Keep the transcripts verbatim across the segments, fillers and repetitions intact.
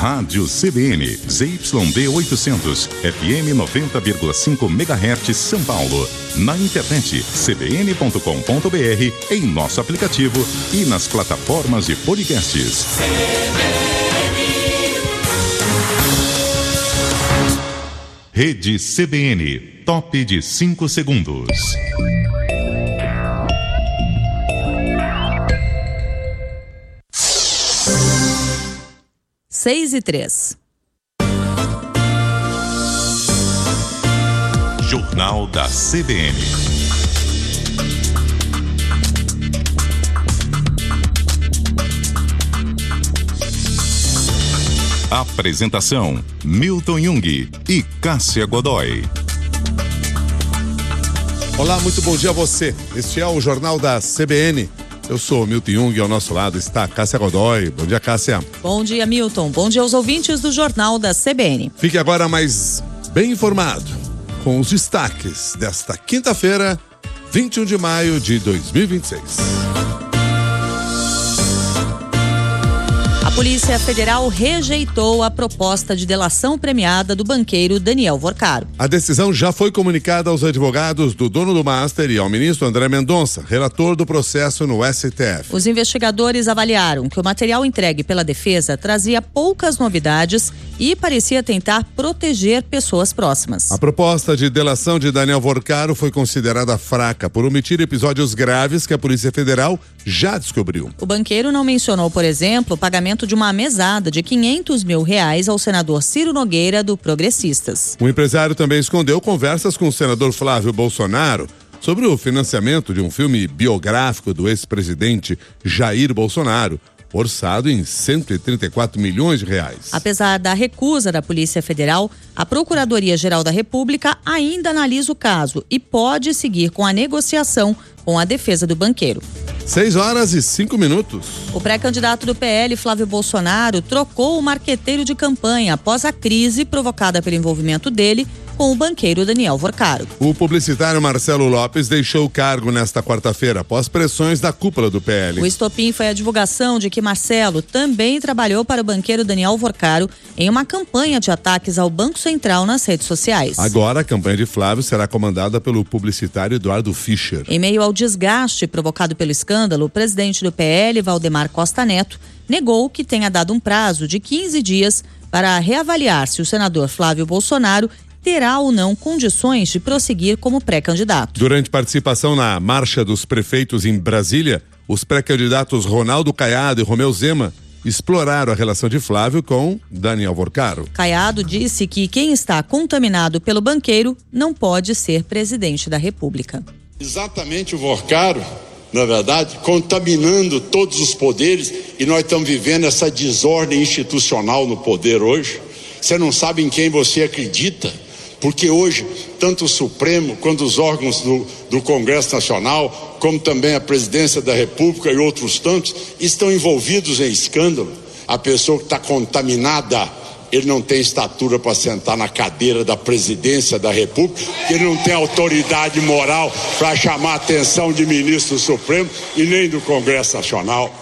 Rádio C B N, Z Y D oitocentos, F M noventa vírgula cinco megahertz, São Paulo. Na internet, c b n ponto com ponto b r, em nosso aplicativo e nas plataformas de podcasts. Rede C B N, top de cinco segundos. Seis e três. Jornal da C B N. Apresentação: Milton Jung e Cássia Godoy. Olá, muito bom dia a você. Este é o Jornal da C B N. Eu sou o Milton Jung e ao nosso lado está a Cássia Godoy. Bom dia, Cássia. Bom dia, Milton. Bom dia aos ouvintes do Jornal da C B N. Fique agora mais bem informado com os destaques desta quinta-feira, vinte e um de maio de dois mil e vinte e seis. A Polícia Federal rejeitou a proposta de delação premiada do banqueiro Daniel Vorcaro. A decisão já foi comunicada aos advogados do dono do Master e ao ministro André Mendonça, relator do processo no S T F. Os investigadores avaliaram que o material entregue pela defesa trazia poucas novidades e parecia tentar proteger pessoas próximas. A proposta de delação de Daniel Vorcaro foi considerada fraca por omitir episódios graves que a Polícia Federal já descobriu. O banqueiro não mencionou, por exemplo, o pagamento de uma mesada de quinhentos mil reais ao senador Ciro Nogueira, do Progressistas. O empresário também escondeu conversas com o senador Flávio Bolsonaro sobre o financiamento de um filme biográfico do ex-presidente Jair Bolsonaro, orçado em cento e trinta e quatro milhões de reais. Apesar da recusa da Polícia Federal, a Procuradoria-Geral da República ainda analisa o caso e pode seguir com a negociação com a defesa do banqueiro. Seis horas e cinco minutos. O pré-candidato do P L, Flávio Bolsonaro, trocou o marqueteiro de campanha após a crise provocada pelo envolvimento dele com o banqueiro Daniel Vorcaro. O publicitário Marcelo Lopes deixou o cargo nesta quarta-feira após pressões da cúpula do P L. O estopim foi a divulgação de que Marcelo também trabalhou para o banqueiro Daniel Vorcaro em uma campanha de ataques ao Banco Central nas redes sociais. Agora, a campanha de Flávio será comandada pelo publicitário Eduardo Fischer. Em meio ao desgaste provocado pelo escândalo, o presidente do P L, Valdemar Costa Neto, negou que tenha dado um prazo de quinze dias para reavaliar se o senador Flávio Bolsonaro terá ou não condições de prosseguir como pré-candidato. Durante participação na Marcha dos Prefeitos em Brasília, os pré-candidatos Ronaldo Caiado e Romeu Zema exploraram a relação de Flávio com Daniel Vorcaro. Caiado disse que quem está contaminado pelo banqueiro não pode ser presidente da República. Exatamente o Vorcaro, na verdade, contaminando todos os poderes, e nós estamos vivendo essa desordem institucional no poder hoje. Você não sabe em quem você acredita, porque hoje, tanto o Supremo quanto os órgãos do, do Congresso Nacional, como também a Presidência da República e outros tantos, estão envolvidos em escândalo. A pessoa que está contaminada, ele não tem estatura para sentar na cadeira da Presidência da República, ele não tem autoridade moral para chamar a atenção de ministro do Supremo e nem do Congresso Nacional.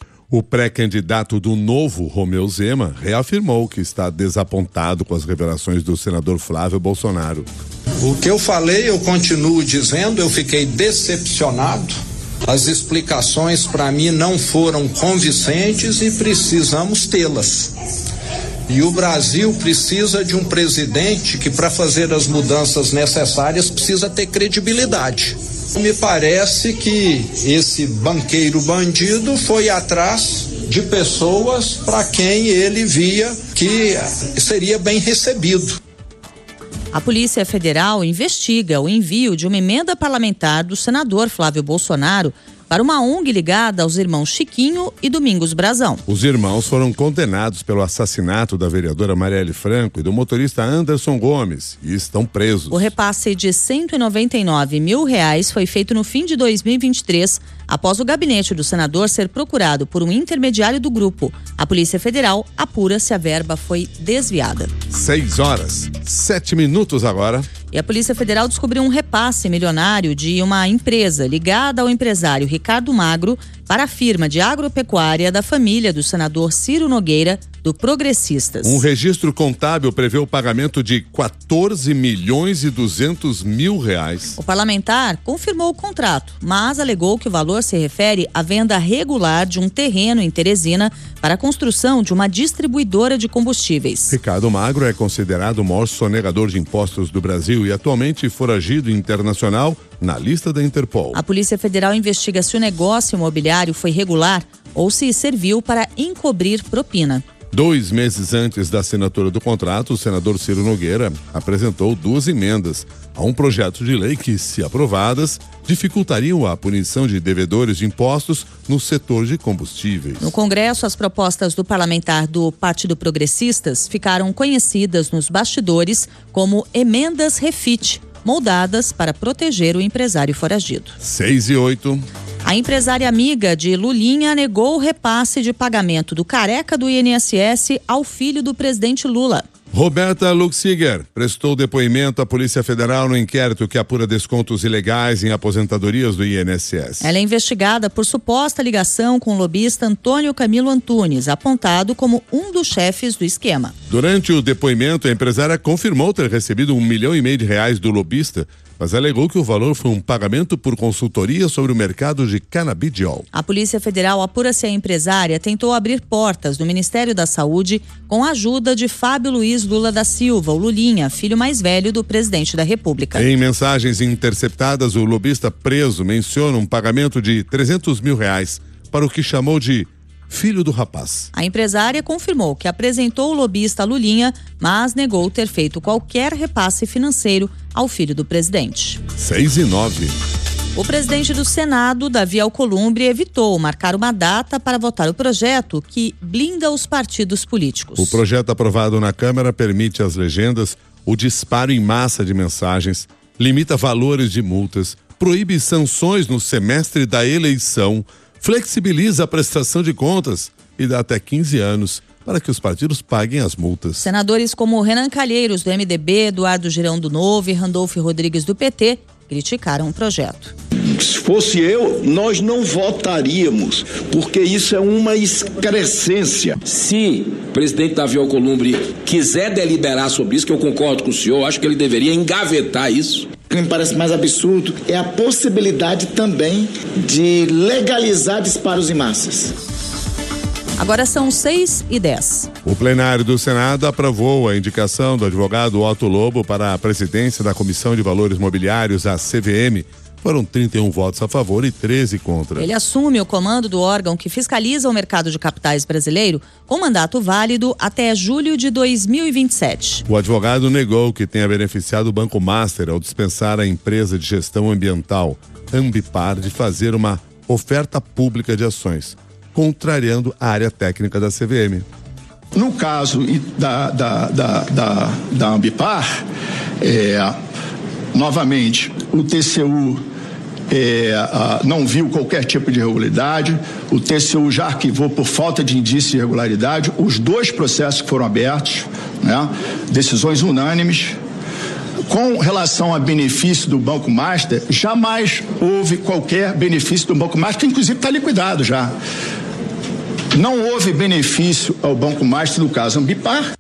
O pré-candidato do Novo, Romeu Zema, reafirmou que está desapontado com as revelações do senador Flávio Bolsonaro. O que eu falei, eu continuo dizendo, eu fiquei decepcionado. As explicações para mim não foram convincentes e precisamos tê-las. E o Brasil precisa de um presidente que, para fazer as mudanças necessárias, precisa ter credibilidade. Me parece que esse banqueiro bandido foi atrás de pessoas para quem ele via que seria bem recebido. A Polícia Federal investiga o envio de uma emenda parlamentar do senador Flávio Bolsonaro para uma O N G ligada aos irmãos Chiquinho e Domingos Brazão. Os irmãos foram condenados pelo assassinato da vereadora Marielle Franco e do motorista Anderson Gomes e estão presos. O repasse de cento e noventa e nove mil reais foi feito no fim de dois mil e vinte e três, após o gabinete do senador ser procurado por um intermediário do grupo. A Polícia Federal apura se a verba foi desviada. Seis horas, sete minutos agora. E a Polícia Federal descobriu um repasse milionário de uma empresa ligada ao empresário Ricardo Magro, para a firma de agropecuária da família do senador Ciro Nogueira, do Progressistas. Um registro contábil prevê o pagamento de quatorze milhões e duzentos mil reais. O parlamentar confirmou o contrato, mas alegou que o valor se refere à venda regular de um terreno em Teresina para a construção de uma distribuidora de combustíveis. Ricardo Magro é considerado o maior sonegador de impostos do Brasil e atualmente foragido internacional na lista da Interpol. A Polícia Federal investiga se o negócio imobiliário foi regular ou se serviu para encobrir propina. Dois meses antes da assinatura do contrato, o senador Ciro Nogueira apresentou duas emendas a um projeto de lei que, se aprovadas, dificultariam a punição de devedores de impostos no setor de combustíveis. No Congresso, as propostas do parlamentar do Partido Progressistas ficaram conhecidas nos bastidores como emendas refit, moldadas para proteger o empresário foragido. Seis e oito. A empresária amiga de Lulinha negou o repasse de pagamento do careca do I N S S ao filho do presidente Lula. Roberta Luxiger prestou depoimento à Polícia Federal no inquérito que apura descontos ilegais em aposentadorias do I N S S. Ela é investigada por suposta ligação com o lobista Antônio Camilo Antunes, apontado como um dos chefes do esquema. Durante o depoimento, a empresária confirmou ter recebido um milhão e meio de reais do lobista, mas alegou que o valor foi um pagamento por consultoria sobre o mercado de canabidiol. A Polícia Federal apura se a empresária tentou abrir portas no Ministério da Saúde com a ajuda de Fábio Luiz Lula da Silva, o Lulinha, filho mais velho do presidente da República. Em mensagens interceptadas, o lobista preso menciona um pagamento de trezentos mil reais para o que chamou de filho do rapaz. A empresária confirmou que apresentou o lobista Lulinha, mas negou ter feito qualquer repasse financeiro ao filho do presidente. Seis e nove. O presidente do Senado, Davi Alcolumbre, evitou marcar uma data para votar o projeto que blinda os partidos políticos. O projeto aprovado na Câmara permite às legendas o disparo em massa de mensagens, limita valores de multas, proíbe sanções no semestre da eleição, flexibiliza a prestação de contas e dá até quinze anos para que os partidos paguem as multas. Senadores como Renan Calheiros, do M D B, Eduardo Girão do Novo e Randolfo Rodrigues, do P T, criticaram o projeto. Se fosse eu, nós não votaríamos, porque isso é uma excrescência. Se o presidente Davi Alcolumbre quiser deliberar sobre isso, que eu concordo com o senhor, acho que ele deveria engavetar isso. O que me parece mais absurdo é a possibilidade também de legalizar disparos em massas. Agora são seis e dez. O plenário do Senado aprovou a indicação do advogado Otto Lobo para a presidência da Comissão de Valores Mobiliários, a C V M. Foram trinta e um votos a favor e treze contra. Ele assume o comando do órgão que fiscaliza o mercado de capitais brasileiro com mandato válido até julho de dois mil e vinte e sete. O advogado negou que tenha beneficiado o Banco Master ao dispensar a empresa de gestão ambiental, Ambipar, de fazer uma oferta pública de ações, contrariando a área técnica da C V M. No caso da, da, da, da, da Ambipar, é, novamente, o T C U é, a, não viu qualquer tipo de irregularidade, o T C U já arquivou por falta de indício de irregularidade os dois processos que foram abertos, né, decisões unânimes. Com relação a benefício do Banco Master, jamais houve qualquer benefício do Banco Master, que inclusive está liquidado já. Não houve benefício ao Banco Master no caso Ambipar.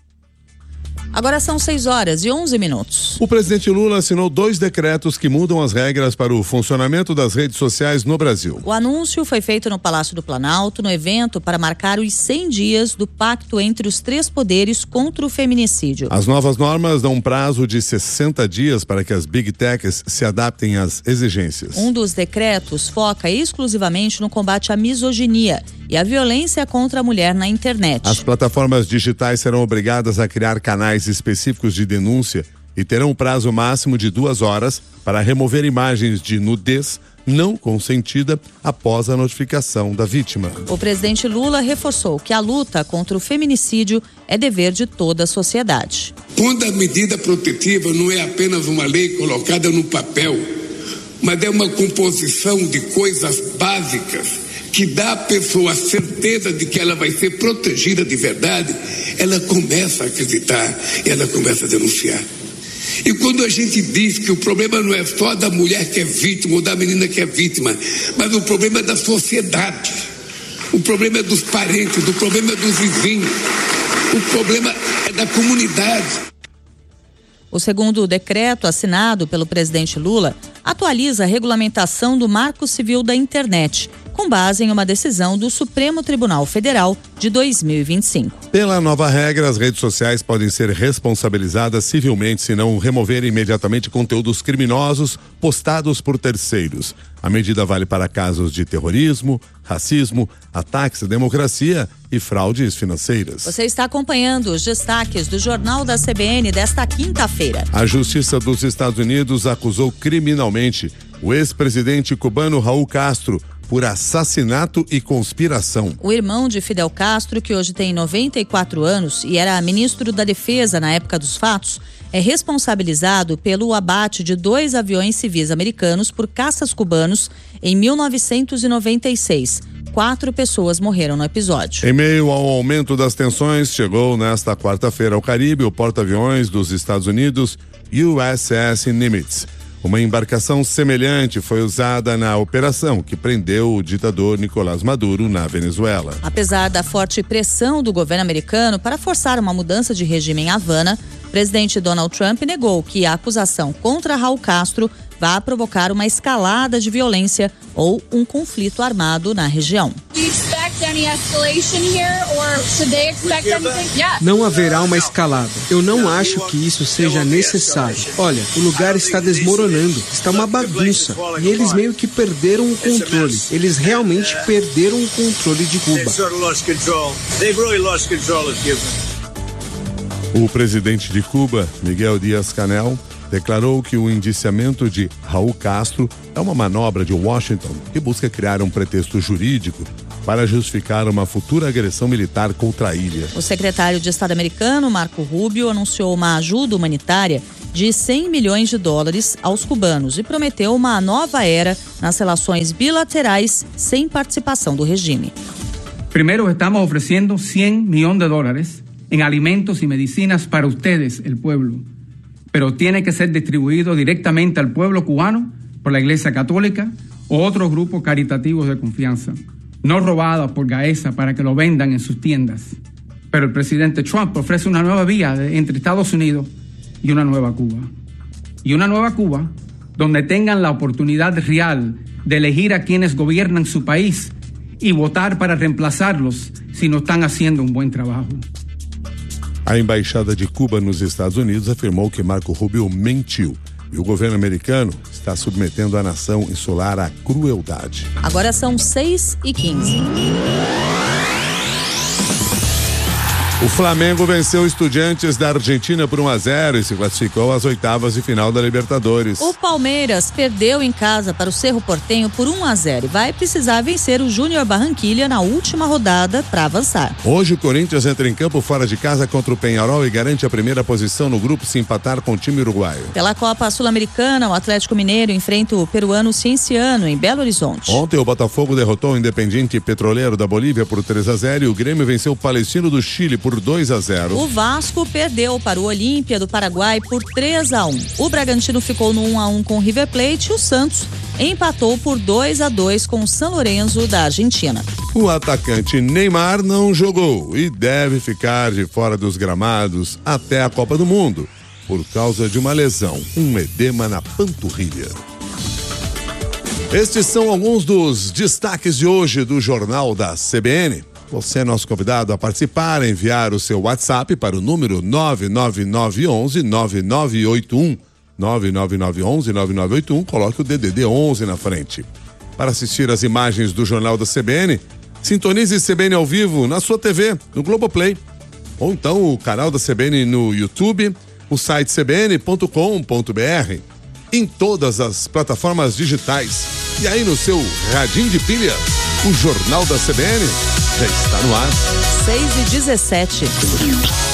Agora são seis horas e onze minutos. O presidente Lula assinou dois decretos que mudam as regras para o funcionamento das redes sociais no Brasil. O anúncio foi feito no Palácio do Planalto, no evento para marcar os cem dias do pacto entre os três poderes contra o feminicídio. As novas normas dão um prazo de sessenta dias para que as Big Techs se adaptem às exigências. Um dos decretos foca exclusivamente no combate à misoginia e à violência contra a mulher na internet. As plataformas digitais serão obrigadas a criar canais específicos de denúncia e terão um prazo máximo de duas horas para remover imagens de nudez não consentida após a notificação da vítima. O presidente Lula reforçou que a luta contra o feminicídio é dever de toda a sociedade. Quando a medida protetiva não é apenas uma lei colocada no papel, mas é uma composição de coisas básicas que dá à pessoa a certeza de que ela vai ser protegida de verdade, ela começa a acreditar, ela começa a denunciar. E quando a gente diz que o problema não é só da mulher que é vítima ou da menina que é vítima, mas o problema é da sociedade, o problema é dos parentes, o problema é dos vizinhos, o problema é da comunidade. O segundo decreto assinado pelo presidente Lula atualiza a regulamentação do Marco Civil da Internet, com base em uma decisão do Supremo Tribunal Federal de dois mil e vinte e cinco. Pela nova regra, as redes sociais podem ser responsabilizadas civilmente se não removerem imediatamente conteúdos criminosos postados por terceiros. A medida vale para casos de terrorismo, racismo, ataques à democracia e fraudes financeiras. Você está acompanhando os destaques do Jornal da C B N desta quinta-feira. A Justiça dos Estados Unidos acusou criminalmente o ex-presidente cubano Raul Castro por assassinato e conspiração. O irmão de Fidel Castro, que hoje tem noventa e quatro anos e era ministro da Defesa na época dos fatos, é responsabilizado pelo abate de dois aviões civis americanos por caças cubanos em mil novecentos e noventa e seis. Quatro pessoas morreram no episódio. Em meio ao aumento das tensões, chegou nesta quarta-feira ao Caribe o porta-aviões dos Estados Unidos U S S Nimitz. Uma embarcação semelhante foi usada na operação que prendeu o ditador Nicolás Maduro na Venezuela. Apesar da forte pressão do governo americano para forçar uma mudança de regime em Havana, o presidente Donald Trump negou que a acusação contra Raul Castro vá provocar uma escalada de violência ou um conflito armado na região. Não haverá uma escalada. Eu não acho que isso seja necessário. Olha, o lugar está desmoronando, está uma bagunça. E eles meio que perderam o controle. Eles realmente perderam o controle de Cuba. O presidente de Cuba, Miguel Díaz-Canel, declarou que o indiciamento de Raul Castro é uma manobra de Washington que busca criar um pretexto jurídico para justificar uma futura agressão militar contra a ilha. O secretário de Estado americano, Marco Rubio, anunciou uma ajuda humanitária de cem milhões de dólares aos cubanos e prometeu uma nova era nas relações bilaterais sem participação do regime. Primeiro, estamos oferecendo cem milhões de dólares em alimentos e medicinas para ustedes, el pueblo. Pero tiene que ser distribuido directamente al pueblo cubano por la Iglesia Católica o otros grupos caritativos de confianza, no robados por Gaesa para que lo vendan en sus tiendas. Pero el presidente Trump ofrece una nueva vía de, entre Estados Unidos y una nueva Cuba. Y una nueva Cuba donde tengan la oportunidad real de elegir a quienes gobiernan su país y votar para reemplazarlos si no están haciendo un buen trabajo. A Embaixada de Cuba nos Estados Unidos afirmou que Marco Rubio mentiu e o governo americano está submetendo a nação insular à crueldade. Agora são seis e quinze. O Flamengo venceu o Estudiantes da Argentina por um a zero e se classificou às oitavas de final da Libertadores. O Palmeiras perdeu em casa para o Cerro Porteño por um a zero e vai precisar vencer o Júnior Barranquilla na última rodada para avançar. Hoje o Corinthians entra em campo fora de casa contra o Peñarol e garante a primeira posição no grupo se empatar com o time uruguaio. Pela Copa Sul-Americana, o Atlético Mineiro enfrenta o peruano Cienciano em Belo Horizonte. Ontem o Botafogo derrotou o Independiente Petroleiro da Bolívia por três a zero e o Grêmio venceu o Palestino do Chile por dois a zero. O Vasco perdeu para o Olímpia do Paraguai por três a um. O Bragantino ficou no um a um com o River Plate e o Santos empatou por dois a dois com o São Lourenço da Argentina. O atacante Neymar não jogou e deve ficar de fora dos gramados até a Copa do Mundo por causa de uma lesão, um edema na panturrilha. Estes são alguns dos destaques de hoje do Jornal da C B N. Você é nosso convidado a participar, a enviar o seu WhatsApp para o número nove nove nove um um nove nove oito um. nove nove nove um um nove nove oito um, coloque o D D D onze na frente. Para assistir as imagens do Jornal da C B N, sintonize C B N ao vivo na sua T V, no Globoplay. Ou então o canal da C B N no YouTube, o site c b n ponto com ponto b r, em todas as plataformas digitais. E aí no seu radinho de pilha, o Jornal da C B N já está no ar. seis e dezessete.